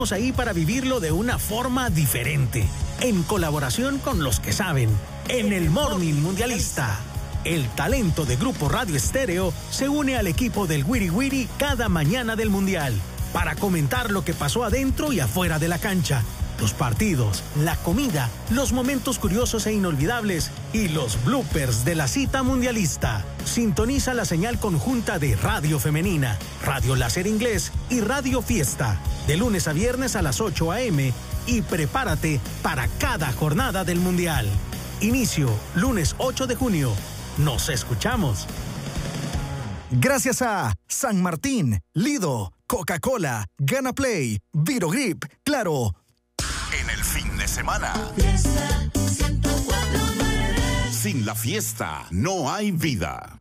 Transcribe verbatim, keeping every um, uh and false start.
ahí para vivirlo de una forma diferente, en colaboración con los que saben, en el Morning Mundialista. El talento de Grupo Radio Estéreo se une al equipo del Wiri Wiri cada mañana del Mundial para comentar lo que pasó adentro y afuera de la cancha, los partidos, la comida, los momentos curiosos e inolvidables y los bloopers de la cita mundialista. Sintoniza la señal conjunta de Radio Femenina, Radio Láser Inglés y Radio Fiesta, de lunes a viernes a las ocho a eme y prepárate para cada jornada del Mundial. Inicio, lunes ocho de junio. Nos escuchamos. Gracias a San Martín, Lido, Coca-Cola, Gana Play, Virogrip, Claro. En el fin de semana. Fiesta ciento cuatro punto nueve. Sin la fiesta no hay vida.